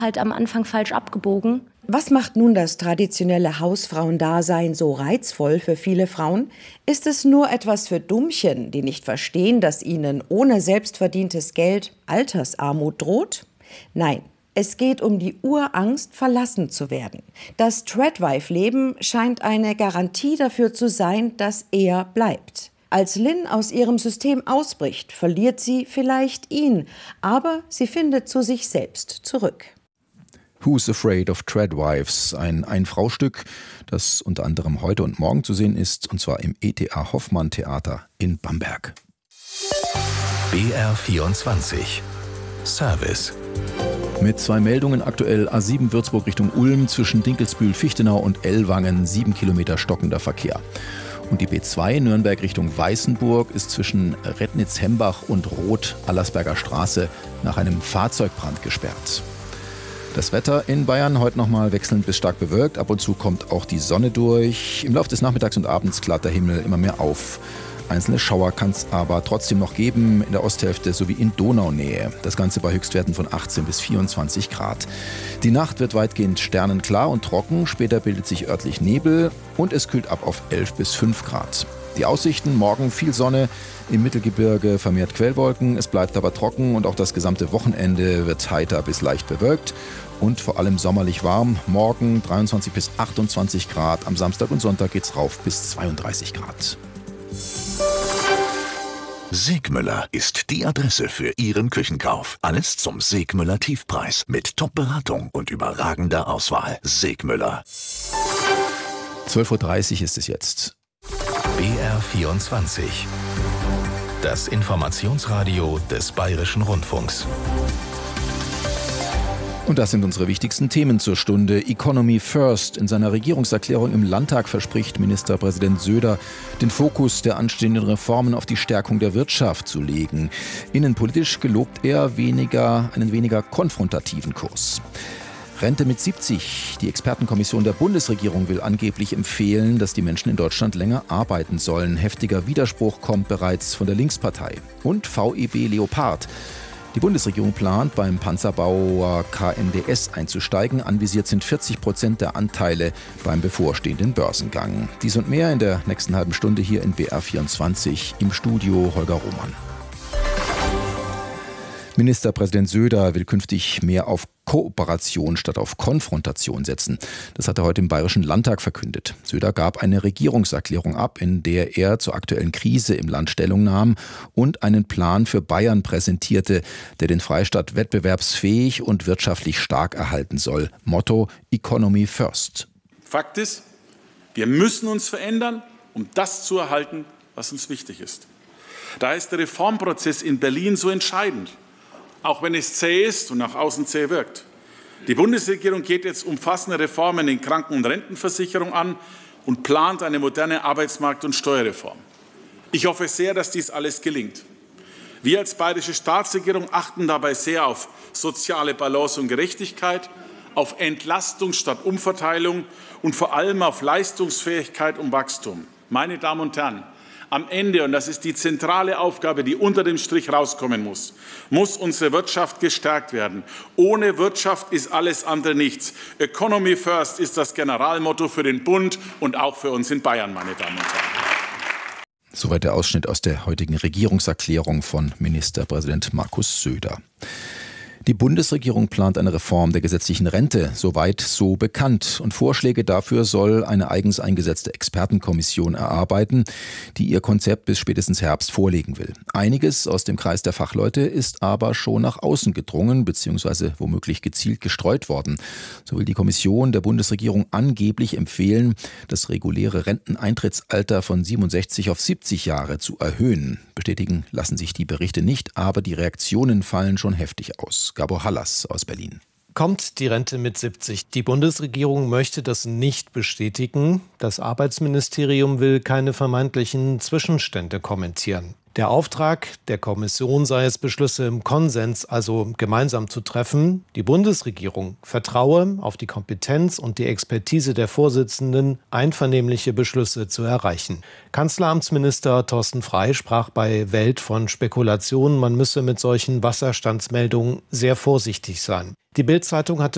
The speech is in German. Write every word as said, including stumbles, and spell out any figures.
halt am Anfang falsch abgebogen. Was macht nun das traditionelle Hausfrauendasein so reizvoll für viele Frauen? Ist es nur etwas für Dummchen, die nicht verstehen, dass ihnen ohne selbstverdientes Geld Altersarmut droht? Nein, es geht um die Urangst, verlassen zu werden. Das Tradwife-Leben scheint eine Garantie dafür zu sein, dass er bleibt. Als Lynn aus ihrem System ausbricht, verliert sie vielleicht ihn, aber sie findet zu sich selbst zurück. Who's Afraid of Tradwives, ein Ein-Frau-Stück, das unter anderem heute und morgen zu sehen ist, und zwar im E T A Hoffmann Theater in Bamberg. B R vierundzwanzig Service. Mit zwei Meldungen aktuell: A sieben Würzburg Richtung Ulm, zwischen Dinkelsbühl-Fichtenau und Ellwangen sieben Kilometer stockender Verkehr. Und die B zwei Nürnberg Richtung Weißenburg ist zwischen Rednitz-Hembach und Roth-Allersberger Straße nach einem Fahrzeugbrand gesperrt. Das Wetter in Bayern heute nochmal wechselnd bis stark bewölkt. Ab und zu kommt auch die Sonne durch. Im Laufe des Nachmittags und Abends klart der Himmel immer mehr auf. Einzelne Schauer kann es aber trotzdem noch geben in der Osthälfte sowie in Donaunähe. Das Ganze bei Höchstwerten von achtzehn bis vierundzwanzig Grad. Die Nacht wird weitgehend sternenklar und trocken. Später bildet sich örtlich Nebel und es kühlt ab auf elf bis fünf Grad. Die Aussichten: morgen viel Sonne, im Mittelgebirge vermehrt Quellwolken, es bleibt aber trocken und auch das gesamte Wochenende wird heiter bis leicht bewölkt und vor allem sommerlich warm. Morgen dreiundzwanzig bis achtundzwanzig Grad, am Samstag und Sonntag geht's rauf bis zweiunddreißig Grad. Segmüller ist die Adresse für Ihren Küchenkauf. Alles zum Segmüller Tiefpreis mit Top-Beratung und überragender Auswahl. Segmüller. zwölf Uhr dreißig ist es jetzt. B R vierundzwanzig. Das Informationsradio des Bayerischen Rundfunks. Und das sind unsere wichtigsten Themen zur Stunde. Economy First. In seiner Regierungserklärung im Landtag verspricht Ministerpräsident Söder, den Fokus der anstehenden Reformen auf die Stärkung der Wirtschaft zu legen. Innenpolitisch gelobt er weniger, einen weniger konfrontativen Kurs. Rente mit siebzig. Die Expertenkommission der Bundesregierung will angeblich empfehlen, dass die Menschen in Deutschland länger arbeiten sollen. Heftiger Widerspruch kommt bereits von der Linkspartei. Und V E B Leopard. Die Bundesregierung plant, beim Panzerbauer K N D S einzusteigen. Anvisiert sind vierzig Prozent der Anteile beim bevorstehenden Börsengang. Dies und mehr in der nächsten halben Stunde hier in B R vierundzwanzig. Im Studio Holger Roman. Ministerpräsident Söder will künftig mehr auf Kooperation statt auf Konfrontation setzen. Das hat er heute im Bayerischen Landtag verkündet. Söder gab eine Regierungserklärung ab, in der er zur aktuellen Krise im Land Stellung nahm und einen Plan für Bayern präsentierte, der den Freistaat wettbewerbsfähig und wirtschaftlich stark erhalten soll. Motto: Economy First. Fakt ist, wir müssen uns verändern, um das zu erhalten, was uns wichtig ist. Da ist der Reformprozess in Berlin so entscheidend. Auch wenn es zäh ist und nach außen zäh wirkt. Die Bundesregierung geht jetzt umfassende Reformen in Kranken- und Rentenversicherung an und plant eine moderne Arbeitsmarkt- und Steuerreform. Ich hoffe sehr, dass dies alles gelingt. Wir als bayerische Staatsregierung achten dabei sehr auf soziale Balance und Gerechtigkeit, auf Entlastung statt Umverteilung und vor allem auf Leistungsfähigkeit und Wachstum. Meine Damen und Herren, am Ende, und das ist die zentrale Aufgabe, die unter dem Strich rauskommen muss, muss unsere Wirtschaft gestärkt werden. Ohne Wirtschaft ist alles andere nichts. Economy First ist das Generalmotto für den Bund und auch für uns in Bayern, meine Damen und Herren. Soweit der Ausschnitt aus der heutigen Regierungserklärung von Ministerpräsident Markus Söder. Die Bundesregierung plant eine Reform der gesetzlichen Rente, soweit so bekannt. Und Vorschläge dafür soll eine eigens eingesetzte Expertenkommission erarbeiten, die ihr Konzept bis spätestens Herbst vorlegen will. Einiges aus dem Kreis der Fachleute ist aber schon nach außen gedrungen bzw. womöglich gezielt gestreut worden. So will die Kommission der Bundesregierung angeblich empfehlen, das reguläre Renteneintrittsalter von siebenundsechzig auf siebzig Jahre zu erhöhen. Bestätigen lassen sich die Berichte nicht, aber die Reaktionen fallen schon heftig aus. Gabor Hallas aus Berlin. Kommt die Rente mit siebzig? Die Bundesregierung möchte das nicht bestätigen. Das Arbeitsministerium will keine vermeintlichen Zwischenstände kommentieren. Der Auftrag der Kommission sei es, Beschlüsse im Konsens, also gemeinsam zu treffen. Die Bundesregierung vertraue auf die Kompetenz und die Expertise der Vorsitzenden, einvernehmliche Beschlüsse zu erreichen. Kanzleramtsminister Thorsten Frey sprach bei Welt von Spekulationen, man müsse mit solchen Wasserstandsmeldungen sehr vorsichtig sein. Die Bild-Zeitung hatte